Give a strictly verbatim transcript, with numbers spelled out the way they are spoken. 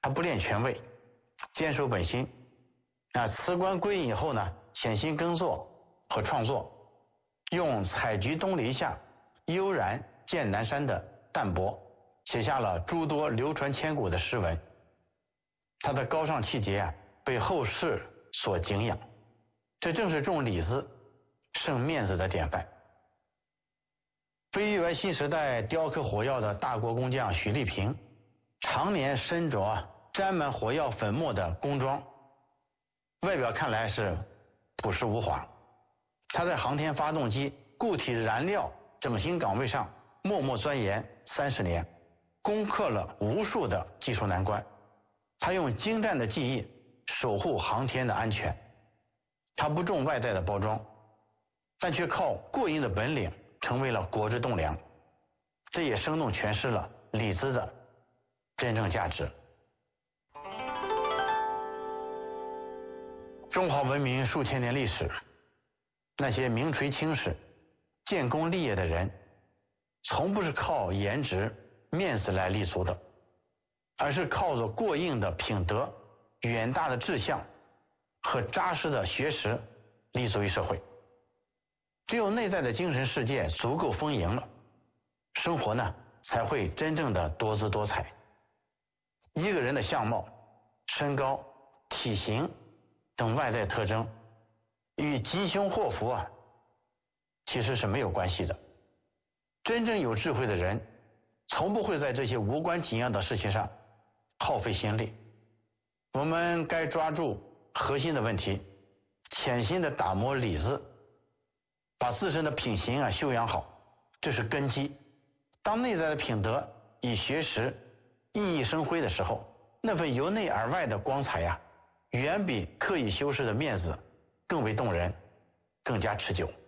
他不恋权位，坚守本心。啊，辞官归隐以后呢，潜心耕作和创作，用采菊东篱下，悠然见南山的淡泊，写下了诸多流传千古的诗文。他的高尚气节啊，被后世所敬仰，这正是重里子、胜面子的典范。被誉为新时代雕刻火药的大国工匠许立平，常年身着沾满火药粉末的工装，外表看来是朴实无华。他在航天发动机、固体燃料整形岗位上默默钻研三十年，攻克了无数的技术难关。他用精湛的技艺守护航天的安全。他不重外在的包装，但却靠过硬的本领成为了国之栋梁。这也生动诠释了李子的真正价值。中华文明数千年历史，那些名垂青史、建功立业的人，从不是靠颜值、面子来立足的，而是靠着过硬的品德、远大的志向和扎实的学识立足于社会。只有内在的精神世界足够丰盈了，生活呢才会真正的多姿多彩。一个人的相貌、身高、体型等外在特征与吉凶祸福啊其实是没有关系的。真正有智慧的人从不会在这些无关紧要的事情上耗费心力。我们该抓住核心的问题，潜心的打磨里子，把自身的品行啊修养好，这是根基。当内在的品德与学识熠熠生辉的时候，那份由内而外的光彩呀、啊，远比刻意修饰的面子更为动人，更加持久。